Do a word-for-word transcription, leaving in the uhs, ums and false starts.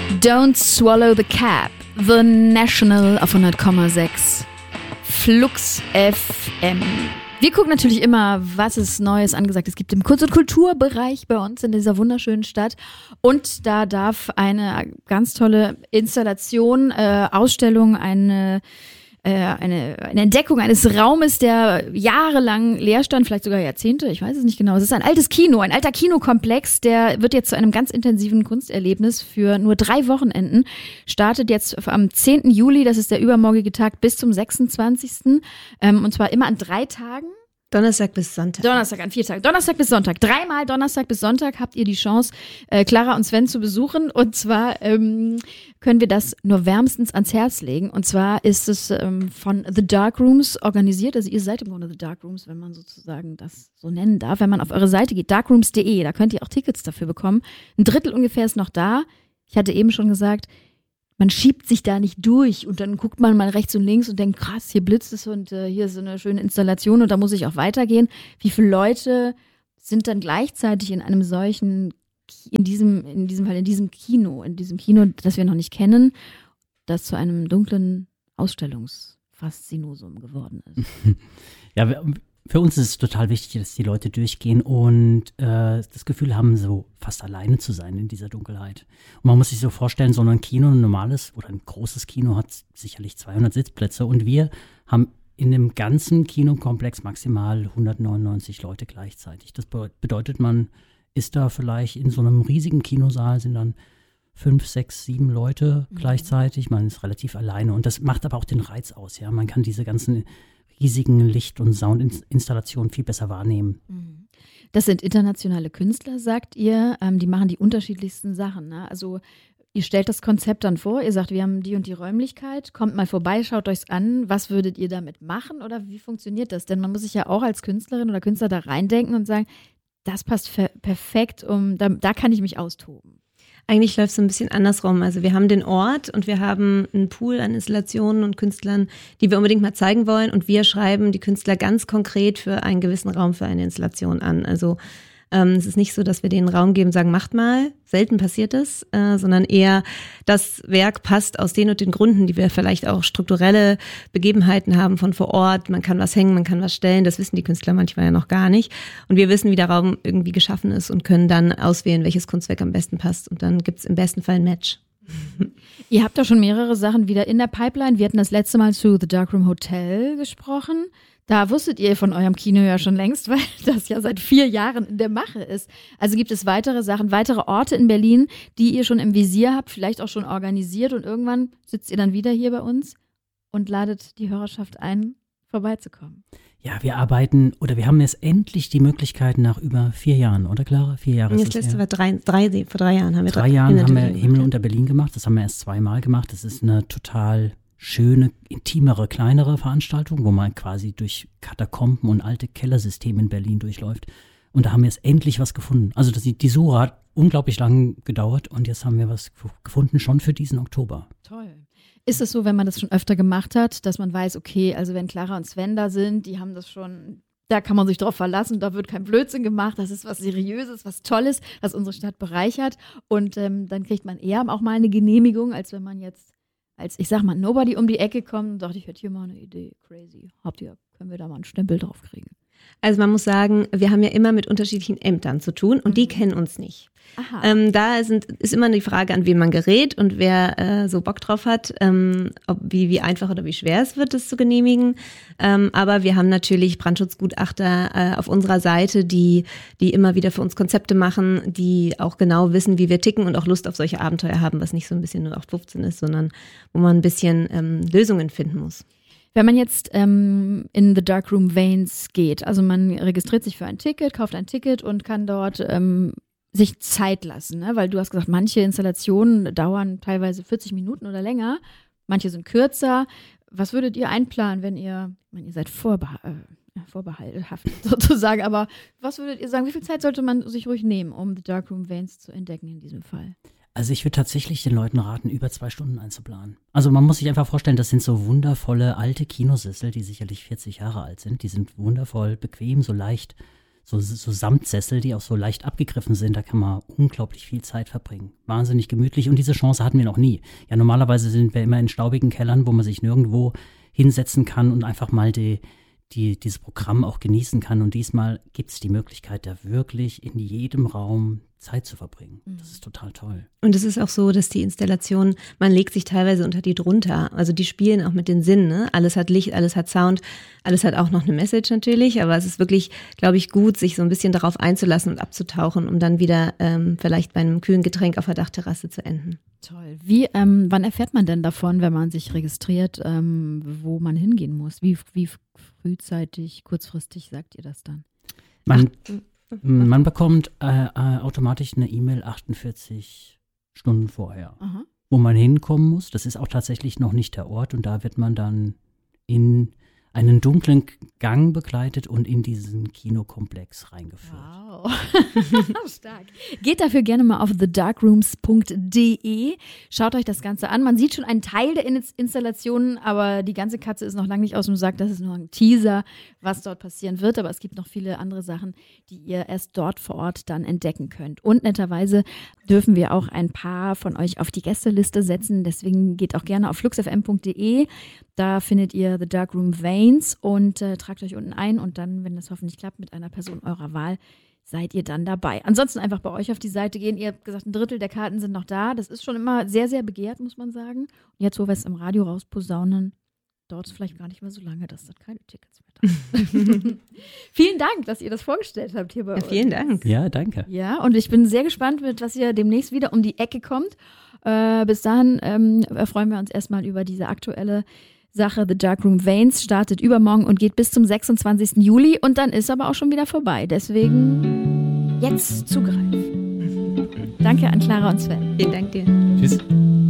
Don't Swallow the Cap, The National auf hundert Komma sechs. Flux F M. Wir gucken natürlich immer, was es Neues angesagt es gibt im Kunst- und Kulturbereich bei uns in dieser wunderschönen Stadt. Und da darf eine ganz tolle Installation, äh, Ausstellung, eine, äh, eine, eine Entdeckung eines Raumes, der jahrelang leer stand, vielleicht sogar Jahrzehnte, ich weiß es nicht genau. Es ist ein altes Kino, ein alter Kinokomplex, der wird jetzt zu einem ganz intensiven Kunsterlebnis für nur drei Wochenenden. Startet jetzt am zehnten Juli, das ist der übermorgige Tag, bis zum sechsundzwanzigsten Ähm, und zwar immer an drei Tagen. Donnerstag bis Sonntag. Donnerstag an vier Tagen. Donnerstag bis Sonntag. Dreimal Donnerstag bis Sonntag habt ihr die Chance, äh, Clara und Sven zu besuchen. Und zwar ähm, können wir das nur wärmstens ans Herz legen. Und zwar ist es ähm, von The Dark Rooms organisiert. Also ihr seid im Grunde The Dark Rooms, wenn man sozusagen das so nennen darf. Wenn man auf eure Seite geht, darkrooms punkt de, da könnt ihr auch Tickets dafür bekommen. Ein Drittel ungefähr ist noch da. Ich hatte eben schon gesagt, man schiebt sich da nicht durch und dann guckt man mal rechts und links und denkt, krass, hier blitzt es und äh, hier ist so eine schöne Installation und da muss ich auch weitergehen. Wie viele Leute sind dann gleichzeitig in einem solchen, in diesem, in diesem Fall, in diesem Kino, in diesem Kino, das wir noch nicht kennen, das zu einem dunklen Ausstellungsfaszinosum geworden ist? Ja, wir, für uns ist es total wichtig, dass die Leute durchgehen und äh, das Gefühl haben, so fast alleine zu sein in dieser Dunkelheit. Und man muss sich so vorstellen, so ein Kino, ein normales oder ein großes Kino hat sicherlich zweihundert Sitzplätze und wir haben in dem ganzen Kinokomplex maximal hundertneunundneunzig Leute gleichzeitig. Das be- bedeutet, man ist da vielleicht in so einem riesigen Kinosaal, sind dann fünf, sechs, sieben Leute mhm. gleichzeitig. Man ist relativ alleine und das macht aber auch den Reiz aus. Ja, man kann diese ganzen riesigen Licht- und Soundinstallationen viel besser wahrnehmen. Das sind internationale Künstler, sagt ihr. Ähm, die machen die unterschiedlichsten Sachen. Ne? Also ihr stellt das Konzept dann vor, ihr sagt, wir haben die und die Räumlichkeit, kommt mal vorbei, schaut euch's an. Was würdet ihr damit machen oder wie funktioniert das? Denn man muss sich ja auch als Künstlerin oder Künstler da reindenken und sagen, das passt fer- perfekt, um, da, da kann ich mich austoben. Eigentlich läuft es so ein bisschen andersrum. Also wir haben den Ort und wir haben einen Pool an Installationen und Künstlern, die wir unbedingt mal zeigen wollen. Und wir schreiben die Künstler ganz konkret für einen gewissen Raum, für eine Installation an. Also ähm, es ist nicht so, dass wir denen Raum geben und sagen, macht mal. Selten passiert das, äh, sondern eher das Werk passt aus den und den Gründen, die wir vielleicht auch strukturelle Begebenheiten haben von vor Ort. Man kann was hängen, man kann was stellen. Das wissen die Künstler manchmal ja noch gar nicht. Und wir wissen, wie der Raum irgendwie geschaffen ist und können dann auswählen, welches Kunstwerk am besten passt. Und dann gibt es im besten Fall ein Match. Ihr habt da schon mehrere Sachen wieder in der Pipeline. Wir hatten das letzte Mal zu The Darkroom Hotel gesprochen. Da wusstet ihr von eurem Kino ja schon längst, weil das ja seit vier Jahren in der Mache ist. Also gibt es weitere Sachen, weitere Orte in Berlin, die ihr schon im Visier habt, vielleicht auch schon organisiert und irgendwann sitzt ihr dann wieder hier bei uns und ladet die Hörerschaft ein, vorbeizukommen. Ja, wir arbeiten oder wir haben jetzt endlich die Möglichkeit nach über vier Jahren, oder Clara? Vier Jahre. Das letzte war drei, drei, vor drei Jahren haben wir drei Jahren haben wir Himmel unter Berlin gemacht. Das haben wir erst zweimal gemacht. Das ist eine total schöne, intimere, kleinere Veranstaltung, wo man quasi durch Katakomben und alte Kellersysteme in Berlin durchläuft. Und da haben wir jetzt endlich was gefunden. Also das, die Suche hat unglaublich lang gedauert und jetzt haben wir was gefunden, schon für diesen Oktober. Toll. Ist es so, wenn man das schon öfter gemacht hat, dass man weiß, okay, also wenn Clara und Sven da sind, die haben das schon, da kann man sich drauf verlassen, da wird kein Blödsinn gemacht, das ist was Seriöses, was Tolles, was unsere Stadt bereichert und ähm, dann kriegt man eher auch mal eine Genehmigung, als wenn man jetzt als, ich sag mal, Nobody um die Ecke kommt und sagt, ich hätte hier mal eine Idee, crazy. Habt ihr, können wir da mal einen Stempel drauf kriegen? Also man muss sagen, wir haben ja immer mit unterschiedlichen Ämtern zu tun und die kennen uns nicht. Aha. Ähm, da sind, ist immer die Frage, an wen man gerät und wer äh, so Bock drauf hat, ähm, ob, wie, wie einfach oder wie schwer es wird, das zu genehmigen. Ähm, aber wir haben natürlich Brandschutzgutachter äh, auf unserer Seite, die, die immer wieder für uns Konzepte machen, die auch genau wissen, wie wir ticken und auch Lust auf solche Abenteuer haben, was nicht so ein bisschen null acht fünfzehn ist, sondern wo man ein bisschen ähm, Lösungen finden muss. Wenn man jetzt ähm, in The Darkroom Veins geht, also man registriert sich für ein Ticket, kauft ein Ticket und kann dort ähm, sich Zeit lassen, ne? Weil du hast gesagt, manche Installationen dauern teilweise vierzig Minuten oder länger, manche sind kürzer. Was würdet ihr einplanen, wenn ihr, ich meine, ihr seid vorbeha- äh, vorbehalthaft sozusagen, aber was würdet ihr sagen, wie viel Zeit sollte man sich ruhig nehmen, um The Darkroom Veins zu entdecken in diesem Fall? Also ich würde tatsächlich den Leuten raten, über zwei Stunden einzuplanen. Also man muss sich einfach vorstellen, das sind so wundervolle alte Kinosessel, die sicherlich vierzig Jahre alt sind. Die sind wundervoll bequem, so leicht, so, so Samtsessel, die auch so leicht abgegriffen sind. Da kann man unglaublich viel Zeit verbringen. Wahnsinnig gemütlich und diese Chance hatten wir noch nie. Ja, normalerweise sind wir immer in staubigen Kellern, wo man sich nirgendwo hinsetzen kann und einfach mal die, die, dieses Programm auch genießen kann. Und diesmal gibt es die Möglichkeit, da wirklich in jedem Raum Zeit zu verbringen. Das ist total toll. Und es ist auch so, dass die Installation, man legt sich teilweise unter die drunter. Also die spielen auch mit den Sinnen. Ne? Alles hat Licht, alles hat Sound, alles hat auch noch eine Message natürlich. Aber es ist wirklich, glaube ich, gut, sich so ein bisschen darauf einzulassen und abzutauchen, um dann wieder ähm, vielleicht bei einem kühlen Getränk auf der Dachterrasse zu enden. Toll. Wie, ähm, wann erfährt man denn davon, wenn man sich registriert, ähm, wo man hingehen muss? Wie, wie frühzeitig, kurzfristig sagt ihr das dann? Man, man bekommt äh, äh, automatisch eine E-Mail achtundvierzig Stunden vorher, Aha. wo man hinkommen muss. Das ist auch tatsächlich noch nicht der Ort und da wird man dann in einen dunklen Gang begleitet und in diesen Kinokomplex reingeführt. Wow. Stark. Geht dafür gerne mal auf the darkrooms punkt de. Schaut euch das Ganze an. Man sieht schon einen Teil der Installationen, aber die ganze Katze ist noch lange nicht aus dem Sack. Das ist nur ein Teaser, was dort passieren wird. Aber es gibt noch viele andere Sachen, die ihr erst dort vor Ort dann entdecken könnt. Und netterweise dürfen wir auch ein paar von euch auf die Gästeliste setzen. Deswegen geht auch gerne auf flux f m punkt de. Da findet ihr The Darkroom Veins und äh, tragt euch unten ein und dann, wenn das hoffentlich klappt, mit einer Person eurer Wahl, seid ihr dann dabei. Ansonsten einfach bei euch auf die Seite gehen. Ihr habt gesagt, ein Drittel der Karten sind noch da. Das ist schon immer sehr, sehr begehrt, muss man sagen. Und jetzt, wo wir es im Radio rausposaunen, dauert es vielleicht gar nicht mehr so lange, dass dann keine Tickets mehr da sind. Vielen Dank, dass ihr das vorgestellt habt hier bei ja, uns. Vielen Dank. Ja, danke. Ja, und ich bin sehr gespannt, mit was ihr demnächst wieder um die Ecke kommt. Äh, bis dahin ähm, freuen wir uns erstmal über diese aktuelle Sache. The Darkroom Veins startet übermorgen und geht bis zum sechsundzwanzigsten Juli und dann ist aber auch schon wieder vorbei. Deswegen jetzt zugreifen. Danke an Clara und Sven. Vielen Dank dir. Tschüss.